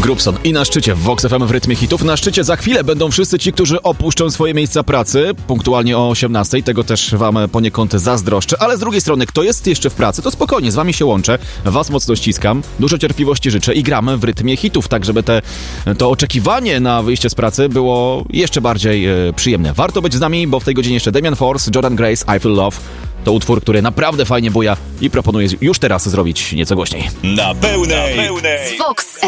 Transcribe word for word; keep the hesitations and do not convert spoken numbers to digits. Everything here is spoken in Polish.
Grubson i na szczycie w Vox F M w rytmie hitów. Na szczycie za chwilę będą wszyscy ci, którzy opuszczą swoje miejsca pracy, punktualnie o osiemnastej. Tego też wam poniekąd zazdroszczę. Ale z drugiej strony, kto jest jeszcze w pracy, to spokojnie, z wami się łączę. Was mocno ściskam, dużo cierpliwości życzę i gramy w rytmie hitów, tak żeby te, to oczekiwanie na wyjście z pracy było jeszcze bardziej e, przyjemne. Warto być z nami, bo w tej godzinie jeszcze Damian Force, Jordan Grace, I Feel Love. To utwór, który naprawdę fajnie buja i proponuję już teraz zrobić nieco głośniej. Na pełnej! Na pełnej. Vox